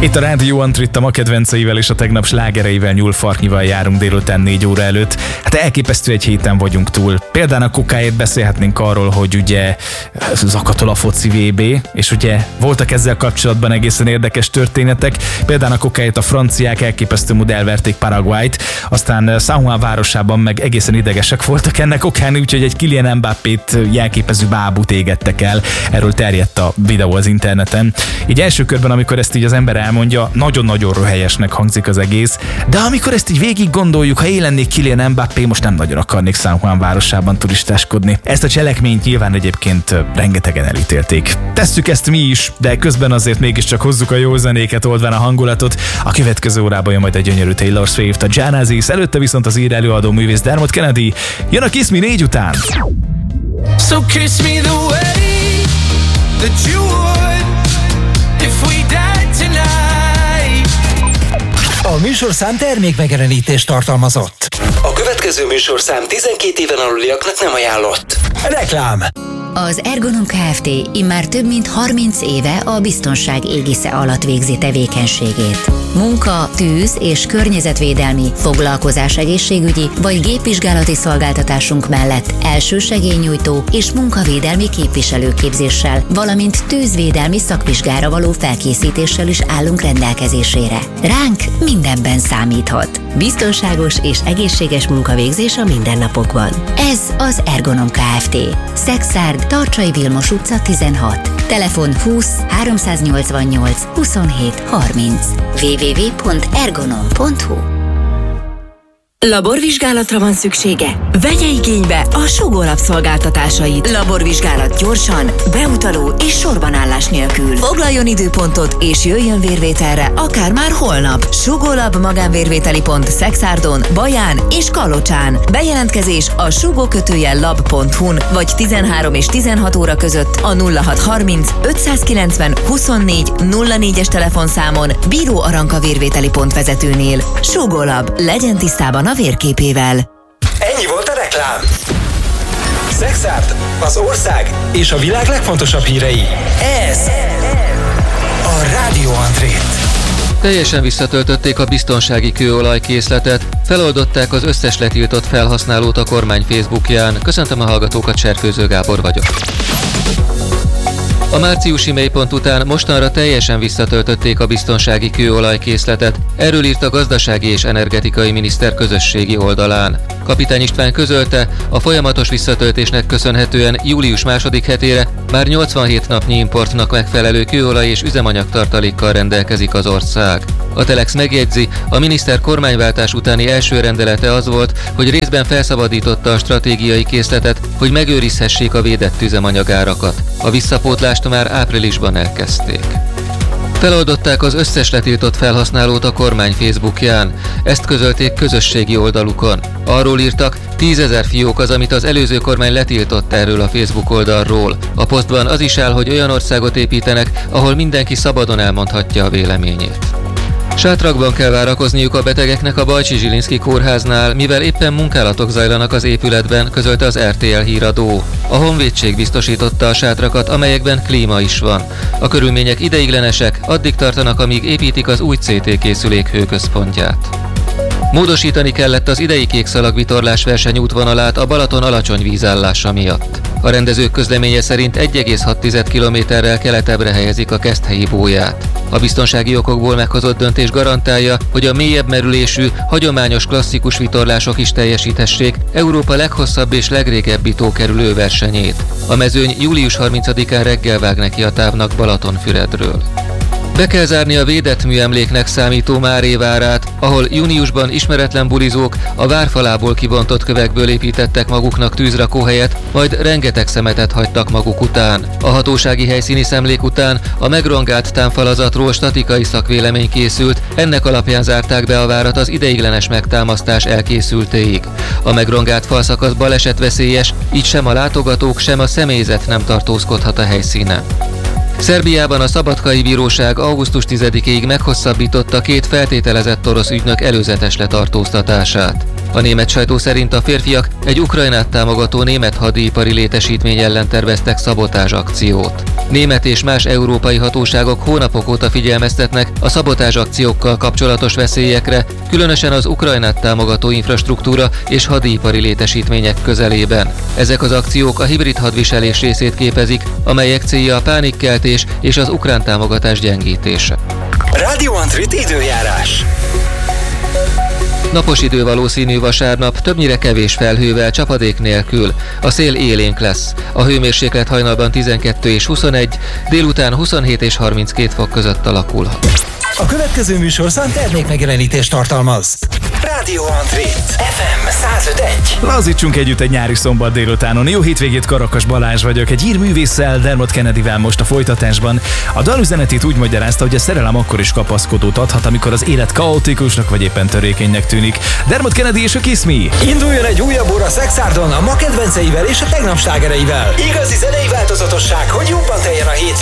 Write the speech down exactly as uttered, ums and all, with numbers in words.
Itt a Rádió Antrit a ma kedvenceivel és a tegnap slágereivel nyúlfarknyival járunk délután négy óra előtt. Hát elképesztő egy héten vagyunk túl. Például a kokáért beszélhetnénk arról, hogy ugye zakatol a foci vé bé, és ugye voltak ezzel kapcsolatban egészen érdekes történetek. Például a kokáért a franciák elképesztő módon elverték Paraguayt, aztán San Juan városában meg egészen idegesek voltak ennek okán, úgyhogy egy Kylian Mbappét jelképező bábút égettek el. Erről terjedt a videó az interneten. Így első körben, amikor ezt így az ember elmondja, nagyon-nagyon röhelyesnek hangzik az egész, de amikor ezt így végig gondoljuk, ha én lennék Kylian Mbappé, most nem nagyon akarnék San Juan városában turistáskodni. Ezt a cselekményt nyilván egyébként rengetegen elítélték. Tesszük ezt mi is, de közben azért mégiscsak hozzuk a jó zenéket, oldván a hangulatot. A következő órában jön majd egy gyönyörű Taylor Swift, a Genesis, előtte viszont az ír előadó művész Dermot Kennedy. Jön a Kiss Me négy után. So kiss me the way that you would if we died tonight. A műsorszám termékmegjelenítést tartalmazott. A következő műsorszám tizenkét éven aluliaknak nem ajánlott. Reklám. Az Ergonom Kft. Immár több mint harminc éve a biztonság égisze alatt végzi tevékenységét. Munka, tűz és környezetvédelmi, foglalkozás egészségügyi vagy gépvizsgálati szolgáltatásunk mellett elsősegélynyújtó és munkavédelmi képviselőképzéssel, valamint tűzvédelmi szakvizsgára való felkészítéssel is állunk rendelkezésére. Ránk mindenben számíthat. Biztonságos és egészséges munkavégzés a mindennapokban. Ez az Ergonom Kft. Szexárd, Tarcsai Vilmos utca tizenhat. Telefon húsz háromszáznyolcvannyolc huszonhét harminc. double-u double-u double-u pont ergonom pont hu. Laborvizsgálatra van szüksége? Vegye igénybe a Sugó Lab szolgáltatásait. Laborvizsgálat gyorsan, beutaló és sorbanállás nélkül. Foglaljon időpontot és jöjjön vérvételre, akár már holnap. Sugó Lab magánvérvételi pont Szexárdon, Baján és Kalocsán. Bejelentkezés a sugó kötőjel lab pont hu-n vagy tizenhárom és tizenhat óra között a nulla hat harminc ötszázkilencven huszonnégy nulla négyes telefonszámon Bíró Aranka vérvételi pont vezetőnél. Sugó Lab, legyen tisztában a vérképével. Ennyi volt a reklám. Szexárd, az ország és a világ legfontosabb hírei. Ez a Rádió Antrit. Teljesen visszatöltötték a biztonsági kőolajkészletet, feloldották az összes letiltott felhasználót a kormány Facebookján. Köszöntöm a hallgatókat, Cserfőző Gábor vagyok. A márciusi mélypont után mostanra teljesen visszatöltötték a biztonsági kőolajkészletet, erről írt a gazdasági és energetikai miniszter közösségi oldalán. Kapitány István közölte, a folyamatos visszatöltésnek köszönhetően július második hetére már nyolcvanhét napnyi importnak megfelelő kőolaj és üzemanyag tartalékkal rendelkezik az ország. A Telex megjegyzi, a miniszter kormányváltás utáni első rendelete az volt, hogy részben felszabadította a stratégiai készletet, hogy megőrizhessék a védett üzemanyagárakat. A visszapótlást már áprilisban elkezdték. Feloldották az összes letiltott felhasználót a kormány Facebookján. Ezt közölték közösségi oldalukon. Arról írtak, tízezer fiók az, amit az előző kormány letiltott erről a Facebook oldalról. A posztban az is áll, hogy olyan országot építenek, ahol mindenki szabadon elmondhatja a véleményét. Sátrakban kell várakozniuk a betegeknek a Bajcsi Zsilinszky kórháznál, mivel éppen munkálatok zajlanak az épületben, közölte az er té el híradó. A Honvédség biztosította a sátrakat, amelyekben klíma is van. A körülmények ideiglenesek, addig tartanak, amíg építik az új cé té készülék hőközpontját. Módosítani kellett az idei kékszalag vitorlás verseny útvonalát a Balaton alacsony vízállása miatt. A rendezők közleménye szerint egy egész hat kilométerrel keletebbre helyezik a Keszthelyi bóját. A biztonsági okokból meghozott döntés garantálja, hogy a mélyebb merülésű, hagyományos klasszikus vitorlások is teljesíthessék Európa leghosszabb és legrégebbi tókerülő versenyét. A mezőny július harmincadikán reggel vág neki a távnak Balatonfüredről. Be kell zárni a védett műemléknek számító Márévárát, ahol júniusban ismeretlen bulizók a várfalából kibontott kövekből építettek maguknak tűzrakóhelyet, majd rengeteg szemetet hagytak maguk után. A hatósági helyszíni szemlék után a megrongált támfalazatról statikai szakvélemény készült, ennek alapján zárták be a várat az ideiglenes megtámasztás elkészültéig. A megrongált falszakasz balesetveszélyes, így sem a látogatók, sem a személyzet nem tartózkodhat a helyszínen. Szerbiában a Szabadkai Bíróság augusztus tizedikéig meghosszabbította két feltételezett orosz ügynök előzetes letartóztatását. A német sajtó szerint a férfiak egy Ukrajnát támogató német hadipari létesítmény ellen terveztek szabotázs akciót. Német és más európai hatóságok hónapok óta figyelmeztetnek a szabotázs akciókkal kapcsolatos veszélyekre, különösen az Ukrajnát támogató infrastruktúra és hadipari létesítmények közelében. Ezek az akciók a hibrid hadviselés részét képezik, amelyek célja a pánikkeltés és az ukrán támogatás gyengítése. Radio Antrit időjárás. Napos idő valószínű vasárnap, többnyire kevés felhővel, csapadék nélkül. A szél élénk lesz. A hőmérséklet hajnalban tizenkettő és huszonegy, délután huszonhét és harminckét fok között alakulhat. A következő műsorszám termékmegjelenítést tartalmaz. Radio Antrit ef em száz öt egy. Lazítsunk együtt egy nyári szombat délutánon. Jó hétvégét, Karakas Balázs vagyok. Egy írművésszel, Dermot Kennedyvel most a folytatásban. A dal üzenetét úgy magyarázta, hogy a szerelem akkor is kapaszkodót adhat, amikor az élet kaotikusnak vagy éppen törékenynek tűnik. Dermot Kennedy és a Kiss Me. Induljon egy újabb óra Szexárdon a ma kedvenceivel és a tegnap slágereivel. Igazi zenei változatosság, hogy jobban teljen a hétvégén.